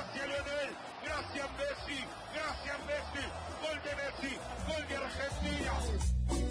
gracias Lionel, gracias Messi, gol de Messi, gol de Argentina.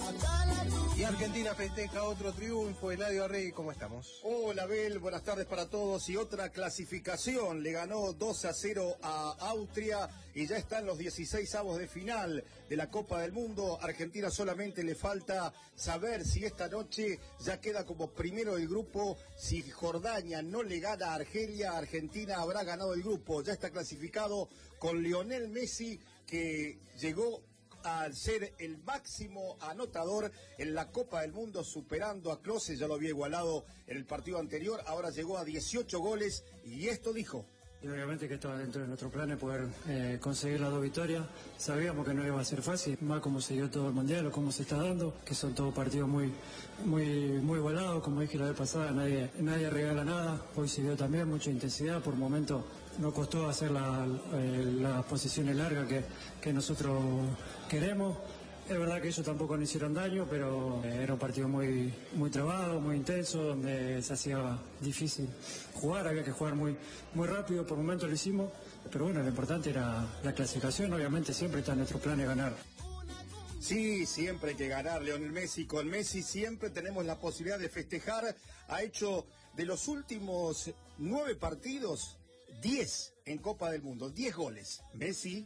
Y Argentina festeja otro triunfo. Eladio Arregui, ¿cómo estamos? Hola Abel, buenas tardes para todos. Y otra clasificación, le ganó 2-0 a Austria y ya están los 16avos de final de la Copa del Mundo. Argentina solamente le falta saber si esta noche ya queda como primero del grupo. Si Jordania no le gana a Argelia, Argentina habrá ganado el grupo. Ya está clasificado con Lionel Messi, que llegó al ser el máximo anotador en la Copa del Mundo, superando a Klose. Ya lo había igualado en el partido anterior, ahora llegó a 18 goles y esto dijo. Y obviamente que estaba dentro de nuestro plan poder conseguir las 2 victorias. Sabíamos que no iba a ser fácil, más como se dio todo el mundial o cómo se está dando, que son todos partidos muy igualados. Como dije la vez pasada, nadie regala nada. Hoy se dio también mucha intensidad, por momentos no costó hacer las posiciones largas que nosotros queremos. Es verdad que ellos tampoco nos hicieron daño, pero era un partido muy trabado, muy intenso, donde se hacía difícil jugar, había que jugar muy rápido, por momentos lo hicimos, pero bueno, lo importante era la clasificación. Obviamente siempre está en nuestro plan de ganar. Sí, siempre hay que ganar, Lionel Messi. Con Messi siempre tenemos la posibilidad de festejar. Ha hecho de los últimos 9 partidos, 10 en Copa del Mundo, 10 goles. Messi.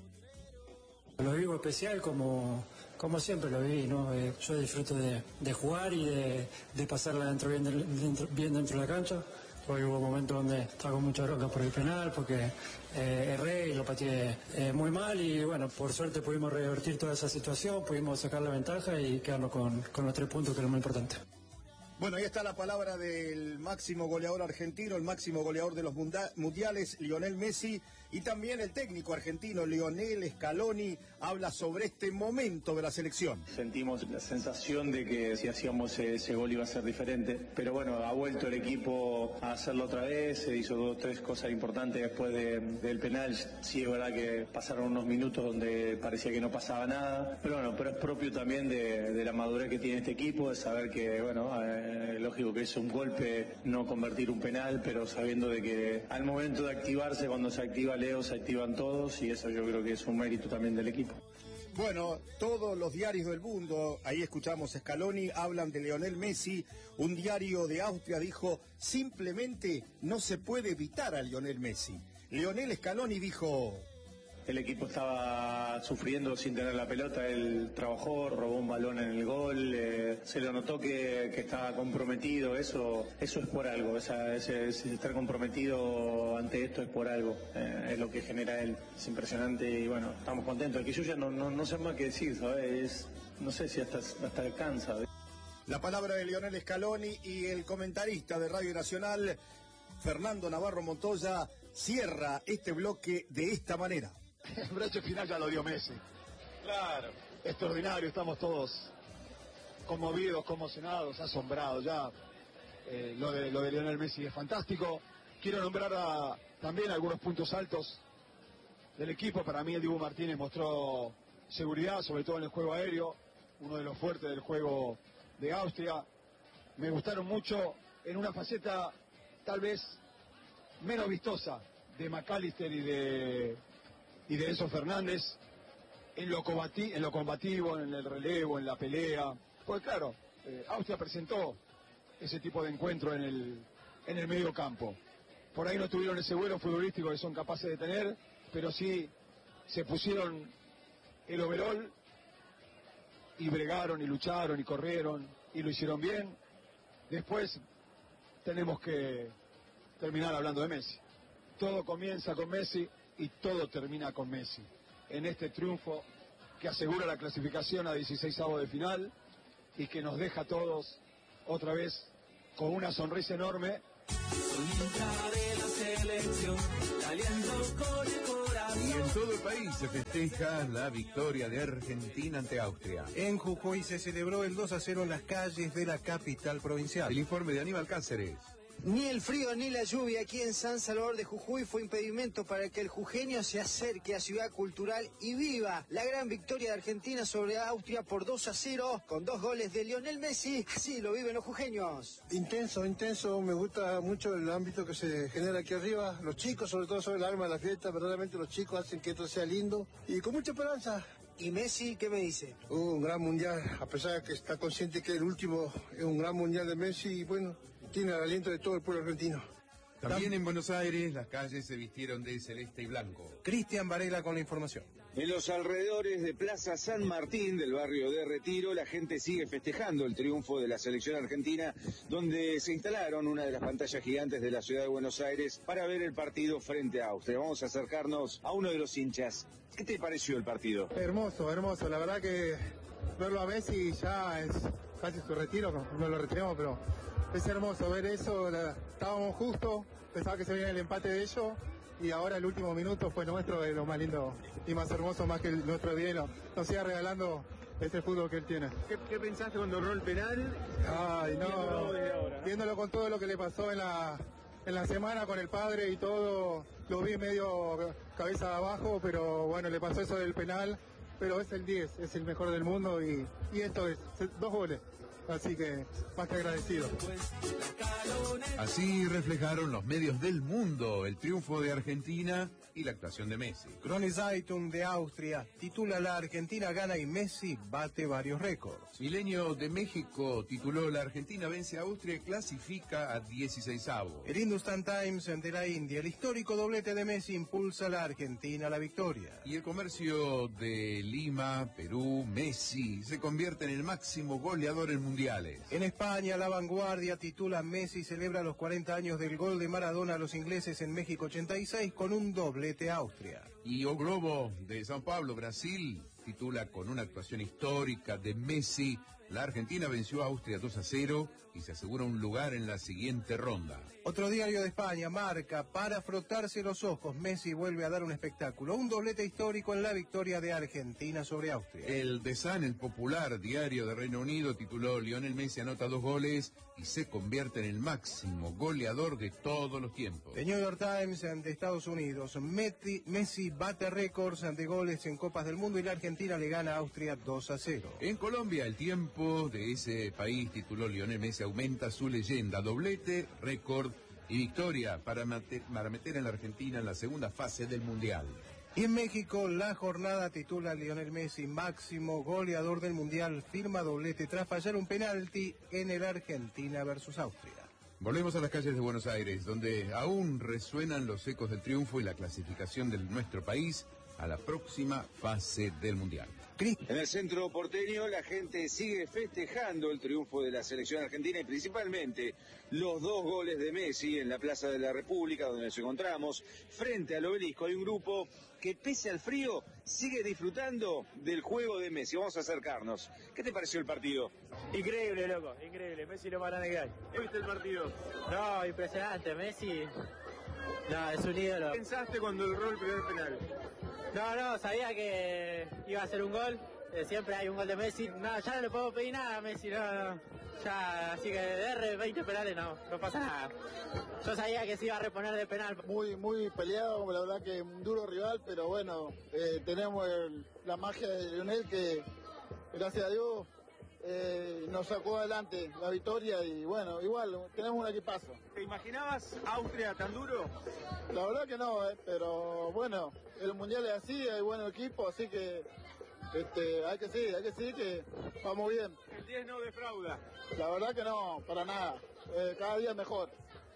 Lo vivo especial como siempre lo viví, ¿no? Yo disfruto de jugar y de pasarla bien dentro de la cancha. Hoy hubo momentos donde estaba con mucha bronca por el penal, porque erré y lo pateé muy mal, y bueno, por suerte pudimos revertir toda esa situación, pudimos sacar la ventaja y quedarnos con los 3 puntos, que es lo más importante. Bueno, ahí está la palabra del máximo goleador argentino, el máximo goleador de los mundiales, Lionel Messi, y también el técnico argentino, Lionel Scaloni, habla sobre este momento de la selección. Sentimos la sensación de que si hacíamos ese gol iba a ser diferente, pero bueno, ha vuelto el equipo a hacerlo otra vez, se hizo 2 o 3 cosas importantes después del penal. Sí, es verdad que pasaron unos minutos donde parecía que no pasaba nada, pero bueno, pero es propio también de la madurez que tiene este equipo, de saber que, bueno, lógico que es un golpe no convertir un penal, pero sabiendo de que al momento de activarse, cuando se activa Leo, se activan todos, y eso yo creo que es un mérito también del equipo. Bueno, todos los diarios del mundo, ahí escuchamos a Scaloni, hablan de Lionel Messi. Un diario de Austria dijo, simplemente no se puede evitar a Lionel Messi. Lionel Scaloni dijo... El equipo estaba sufriendo sin tener la pelota, él trabajó, robó un balón en el gol, se lo notó que estaba comprometido, eso es por algo, ese estar comprometido ante esto es por algo, es lo que genera él, es impresionante y bueno, estamos contentos. El que yo ya no sé más qué decir, ¿sabes? No sé si hasta alcanza. La palabra de Lionel Scaloni, y el comentarista de Radio Nacional, Fernando Navarro Montoya, cierra este bloque de esta manera. El broche final ya lo dio Messi. Claro. Extraordinario, estamos todos conmovidos, conmocionados, asombrados ya. Lo de Lionel Messi es fantástico. Quiero nombrar también algunos puntos altos del equipo. Para mí el Dibu Martínez mostró seguridad, sobre todo en el juego aéreo, uno de los fuertes del juego de Austria. Me gustaron mucho en una faceta tal vez menos vistosa de McAllister y de Enzo Fernández, en lo combativo, en el relevo, en la pelea. Pues claro, Austria presentó ese tipo de encuentro en el medio campo. Por ahí no tuvieron ese vuelo futbolístico que son capaces de tener, pero sí se pusieron el overol y bregaron y lucharon y corrieron y lo hicieron bien. Después tenemos que terminar hablando de Messi. Todo comienza con Messi y todo termina con Messi. En este triunfo que asegura la clasificación a 16avos de final y que nos deja a todos otra vez con una sonrisa enorme. Y en todo el país se festeja la victoria de Argentina ante Austria. En Jujuy se celebró el 2-0 en las calles de la capital provincial. El informe de Aníbal Cáceres. Ni el frío ni la lluvia aquí en San Salvador de Jujuy fue impedimento para que el jujeño se acerque a Ciudad Cultural y viva la gran victoria de Argentina sobre Austria por 2-0 con 2 goles de Lionel Messi. Así lo viven los jujeños. Intenso, me gusta mucho el ámbito que se genera aquí arriba. Los chicos, sobre todo, son el alma de la fiesta. Verdaderamente los chicos hacen que esto sea lindo y con mucha esperanza. ¿Y Messi qué me dice? Un gran mundial, a pesar de que está consciente que el último es un gran mundial de Messi y bueno, tiene el aliento de todo el pueblo argentino. También en Buenos Aires las calles se vistieron de celeste y blanco. Cristian Varela con la información. En los alrededores de Plaza San Martín del barrio de Retiro, la gente sigue festejando el triunfo de la selección argentina, donde se instalaron una de las pantallas gigantes de la ciudad de Buenos Aires para ver el partido frente a Austria. Vamos a acercarnos a uno de los hinchas. ¿Qué te pareció el partido? Hermoso. La verdad que verlo a Messi ya es casi su retiro, no lo retiramos, pero es hermoso ver eso. Estábamos justo, pensaba que se venía el empate de ellos. Y ahora el último minuto fue nuestro, es lo más lindo y más hermoso, más que nuestro día, nos siga regalando este fútbol que él tiene. ¿Qué pensaste cuando erró el penal? Ay, no, viéndolo con todo lo que le pasó en la semana con el padre y todo, lo vi medio cabeza abajo, pero bueno, le pasó eso del penal, pero es el 10, es el mejor del mundo y esto es 2 goles. Así que más que agradecido. Así reflejaron los medios del mundo el triunfo de Argentina y la actuación de Messi. Krone Zeitung de Austria titula La Argentina gana y Messi bate varios récords. Milenio de México tituló La Argentina vence a Austria y clasifica a 16avos. El Hindustan Times de la India, el histórico doblete de Messi impulsa a la Argentina a la victoria. Y el Comercio de Lima, Perú, Messi se convierte en el máximo goleador en mundiales. En España, La Vanguardia titula Messi celebra los 40 años del gol de Maradona a los ingleses en México 86 con un doblete a Austria. Y O Globo de São Paulo, Brasil, titula con una actuación histórica de Messi, la Argentina venció a Austria 2-0 y se asegura un lugar en la siguiente ronda. Otro diario de España, Marca, para frotarse los ojos, Messi vuelve a dar un espectáculo, un doblete histórico en la victoria de Argentina sobre Austria. El The Sun, el popular diario de Reino Unido, tituló Lionel Messi anota 2 goles y se convierte en el máximo goleador de todos los tiempos. The New York Times de Estados Unidos, Messi bate récords de goles en Copas del Mundo y la Argentina le gana a Austria 2-0. En Colombia, El Tiempo de ese país tituló Lionel Messi aumenta su leyenda, doblete, récord y victoria para meter a la Argentina en la segunda fase del Mundial. Y en México, La Jornada titula Lionel Messi máximo goleador del Mundial, firma doblete tras fallar un penalti en el Argentina versus Austria. Volvemos a las calles de Buenos Aires, donde aún resuenan los ecos del triunfo y la clasificación de nuestro país a la próxima fase del Mundial. En el centro porteño la gente sigue festejando el triunfo de la selección argentina y principalmente los 2 goles de Messi en la Plaza de la República donde nos encontramos frente al obelisco. Hay un grupo que pese al frío sigue disfrutando del juego de Messi. Vamos a acercarnos. ¿Qué te pareció el partido? Increíble, loco, increíble. Messi lo van a negar. ¿Viste el partido? No, impresionante. Messi, no, es un ídolo. ¿Qué pensaste cuando erró el primer penal? No, sabía que iba a ser un gol. Siempre hay un gol de Messi. No, ya no le puedo pedir nada a Messi, no. Ya, así que de 20 penales no pasa nada. Yo sabía que se iba a reponer de penal. Muy peleado, la verdad que un duro rival, pero bueno, tenemos la magia de Lionel que, gracias a Dios, nos sacó adelante la victoria y bueno, igual, tenemos un equipazo. ¿Te imaginabas Austria tan duro? La verdad que no, pero bueno, el Mundial es así, hay buen equipo, así que hay que seguir que vamos bien. El 10 no defrauda. La verdad que no, para nada, cada día mejor.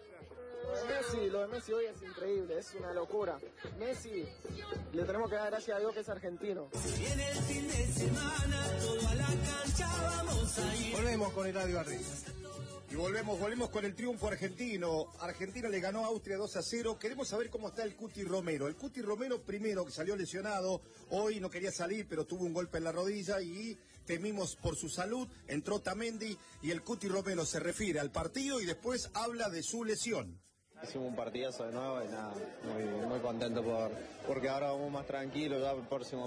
Lo de Messi hoy es increíble, es una locura. Messi, le tenemos que dar gracias a Dios que es argentino. Viene el fin de semana, todo a la cancha, vamos a ir. Volvemos con Eladio Arrega. Y volvemos con el triunfo argentino. Argentina le ganó a Austria 2-0. Queremos saber cómo está el Cuti Romero. El Cuti Romero primero, que salió lesionado, hoy no quería salir, pero tuvo un golpe en la rodilla y temimos por su salud. Entró Otamendi y el Cuti Romero se refiere al partido y después habla de su lesión. Hicimos un partidazo de nuevo y nada, muy contento porque ahora vamos más tranquilos, ya el próximo